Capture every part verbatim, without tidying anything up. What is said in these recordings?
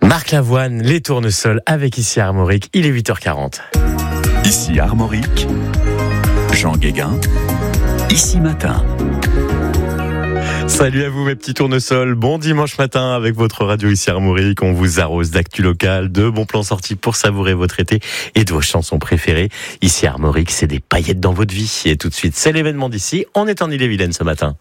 Marc Lavoine, les tournesols avec ici Armorique, il est huit heures quarante. Ici Armorique, Jean Guéguin, Ici Matin. Salut à vous mes petits tournesols, bon dimanche matin avec votre radio ici Armorique. On vous arrose d'actu locale, de bons plans sortis pour savourer votre été et de vos chansons préférées. Ici Armorique, c'est des paillettes dans votre vie. Et tout de suite, c'est l'événement d'ici. On est en Ille-et-Vilaine ce matin.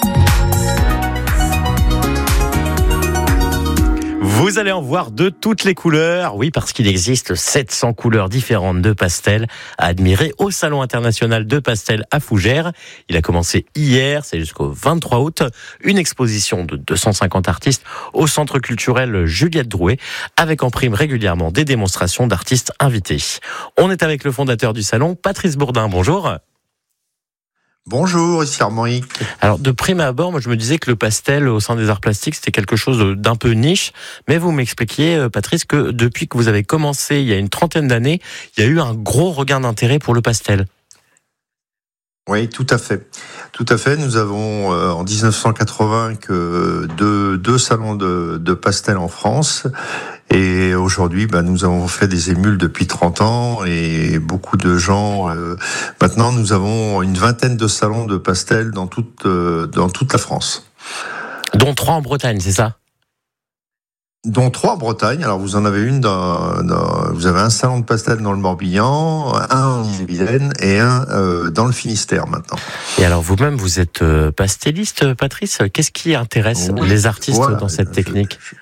Vous allez en voir de toutes les couleurs, oui, parce qu'il existe sept cents couleurs différentes de pastels à admirer au Salon international de pastel à Fougères. Il a commencé hier, c'est jusqu'au vingt-trois août, une exposition de deux cent cinquante artistes au centre culturel Juliette Drouet, avec en prime régulièrement des démonstrations d'artistes invités. On est avec le fondateur du salon, Patrice Bourdin, bonjour. Bonjour, ici Armorique. Alors, de prime abord, moi, je me disais que le pastel au sein des arts plastiques, c'était quelque chose d'un peu niche. Mais vous m'expliquiez, Patrice, que depuis que vous avez commencé, il y a une trentaine d'années, il y a eu un gros regain d'intérêt pour le pastel. Oui, tout à fait. Tout à fait. Nous avons, euh, en dix-neuf cent quatre-vingts, que deux, deux salons de, de pastel en France. Et aujourd'hui, bah, nous avons fait des émules depuis trente ans et beaucoup de gens. Euh, maintenant, nous avons une vingtaine de salons de pastel dans toute, euh, dans toute la France. Dont trois en Bretagne, c'est ça ? Dont trois en Bretagne. Alors, vous en avez une dans, dans vous avez un salon de pastel dans le Morbihan, un en Ille-et-Vilaine et un euh, dans le Finistère maintenant. Et alors, vous-même, vous êtes euh, pastelliste, Patrice. Qu'est-ce qui intéresse oui. les artistes voilà, dans cette technique ? je, je...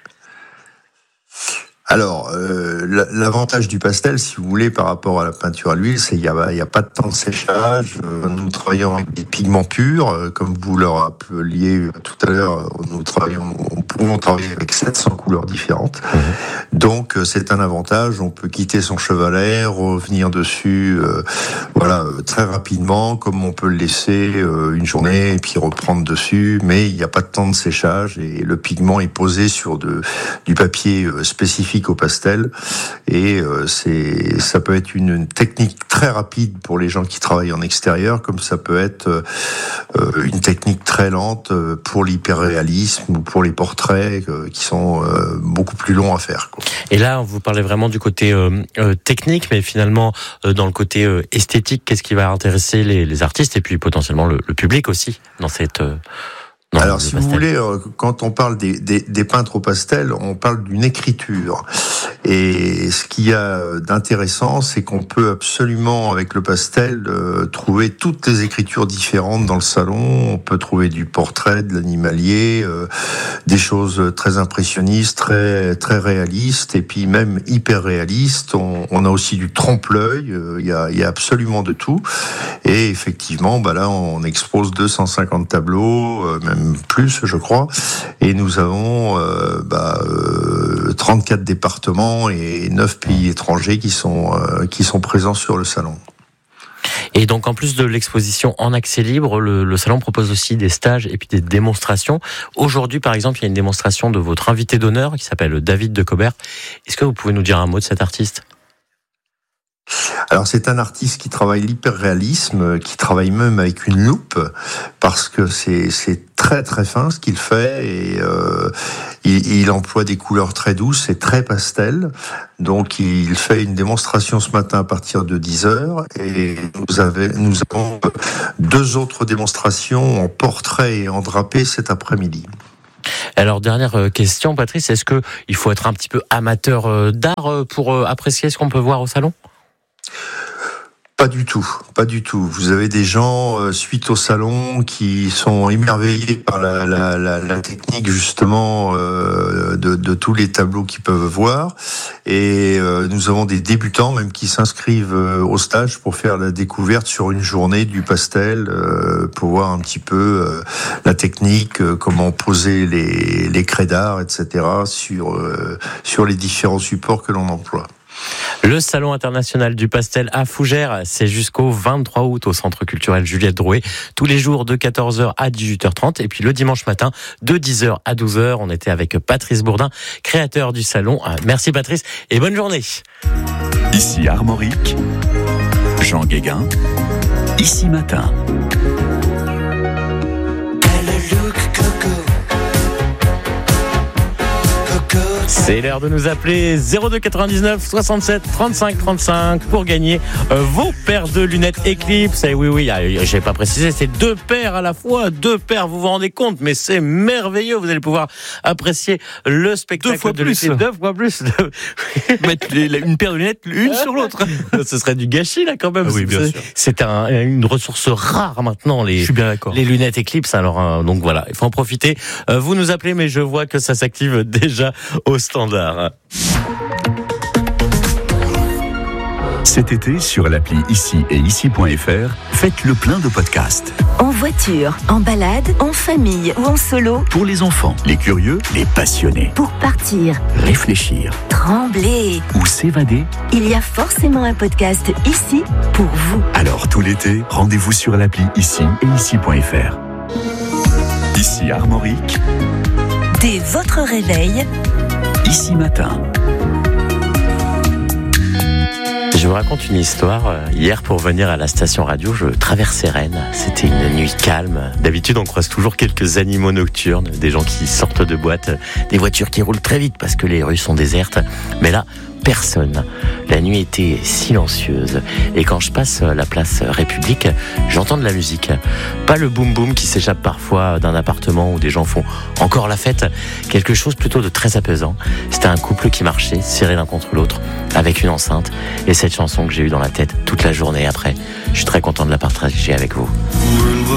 Alors, euh, l'avantage du pastel, si vous voulez, par rapport à la peinture à l'huile, c'est qu'il n'y a, il y a pas de temps de séchage. Nous travaillons avec des pigments purs, comme vous le rappeliez tout à l'heure. Nous travaillons, on pouvons travailler avec sept cents couleurs différentes. Mmh. Donc, c'est un avantage. On peut quitter son chevalet, revenir dessus, euh, voilà, très rapidement, comme on peut le laisser euh, une journée et puis reprendre dessus. Mais il n'y a pas de temps de séchage et le pigment est posé sur de, du papier spécifique au pastel et euh, c'est ça peut être une, une technique très rapide pour les gens qui travaillent en extérieur, comme ça peut être euh, une technique très lente pour l'hyperréalisme ou pour les portraits euh, qui sont euh, beaucoup plus longs à faire, quoi. Et là, vous parlez vraiment du côté euh, euh, technique, mais finalement euh, dans le côté euh, esthétique, qu'est-ce qui va intéresser les, les artistes et puis potentiellement le, le public aussi dans cette euh Non, Alors, si vous voulez, quand on parle des, des, des peintres au pastel, on parle d'une écriture. Et ce qu'il y a d'intéressant, c'est qu'on peut absolument, avec le pastel, euh, trouver toutes les écritures différentes dans le salon. On peut trouver du portrait, de l'animalier, euh, des choses très impressionnistes, très très réalistes, et puis même hyper réalistes. On, on a aussi du trompe-l'œil. Euh, il y a, il y a absolument de tout. Et effectivement, bah là, on expose deux cent cinquante tableaux, euh, même plus, je crois. Et nous avons euh, bah, euh, trente-quatre départements et neuf pays étrangers qui sont euh, qui sont présents sur le salon. Et donc, en plus de l'exposition en accès libre, le, le salon propose aussi des stages et puis des démonstrations. Aujourd'hui, par exemple, il y a une démonstration de votre invité d'honneur qui s'appelle David de Cobert. Est-ce que vous pouvez nous dire un mot de cet artiste ? Alors c'est un artiste qui travaille l'hyperréalisme, qui travaille même avec une loupe, parce que c'est c'est très très fin ce qu'il fait et euh, il, il emploie des couleurs très douces et très pastel. Donc il fait une démonstration ce matin à partir de dix heures et nous, avez, nous avons deux autres démonstrations en portrait et en drapé cet après-midi. Alors, dernière question, Patrice, est-ce que il faut être un petit peu amateur d'art pour apprécier ce qu'on peut voir au salon ? Pas du tout, pas du tout. Vous avez des gens euh, suite au salon qui sont émerveillés par la, la, la, la technique justement euh, de, de tous les tableaux qu'ils peuvent voir. Et euh, nous avons des débutants même qui s'inscrivent euh, au stage pour faire la découverte sur une journée du pastel, euh, pour voir un petit peu euh, la technique, euh, comment poser les, les craies d'art, et cetera sur euh, sur les différents supports que l'on emploie. Le Salon international du pastel à Fougères, c'est jusqu'au vingt-trois août au Centre culturel Juliette Drouet. Tous les jours de quatorze heures à dix-huit heures trente. Et puis le dimanche matin de dix heures à douze heures. On était avec Patrice Bourdin, créateur du salon. Merci Patrice et bonne journée. Ici Armorique, Jean Guéguin, Ici Matin. Elle look coco, coco. C'est l'heure de nous appeler zéro deux quatre-vingt-dix-neuf soixante-sept trente-cinq trente-cinq pour gagner euh, vos paires de lunettes Eclipse. Et oui, oui, euh, j'ai pas précisé, c'est deux paires à la fois, deux paires, vous vous rendez compte, mais c'est merveilleux. Vous allez pouvoir apprécier le spectacle deux fois de plus. l'été, deux fois plus. Mettre une paire de lunettes l'une sur l'autre. Ce serait du gâchis là quand même. Ah oui, bien c'est, sûr. C'est un, une ressource rare maintenant, les, Je suis bien d'accord. les lunettes Eclipse. Alors euh, donc voilà, il faut en profiter. Euh, vous nous appelez, mais je vois que ça s'active déjà au standard. Cet été, sur l'appli Ici et Ici.fr, faites le plein de podcasts. En voiture, en balade, en famille ou en solo. Pour les enfants, les curieux, les passionnés. Pour partir, Réfléchir trembler. ou s'évader. Il y a forcément un podcast ici pour vous. Alors tout l'été, rendez-vous sur l'appli Ici et Ici.fr. Ici Armorique, Dès votre réveil, Ici Matin. Je vous raconte une histoire. Hier, pour venir à la station radio, je traversais Rennes. C'était une nuit calme. D'habitude, on croise toujours quelques animaux nocturnes, des gens qui sortent de boîte, des voitures qui roulent très vite parce que les rues sont désertes. Mais là, personne. La nuit était silencieuse. Et quand je passe la place République, j'entends de la musique. Pas le boum-boum qui s'échappe parfois d'un appartement où des gens font encore la fête. Quelque chose plutôt de très apaisant. C'était un couple qui marchait, serré l'un contre l'autre, avec une enceinte. Et cette chanson que j'ai eue dans la tête toute la journée après, je suis très content de la partager avec vous.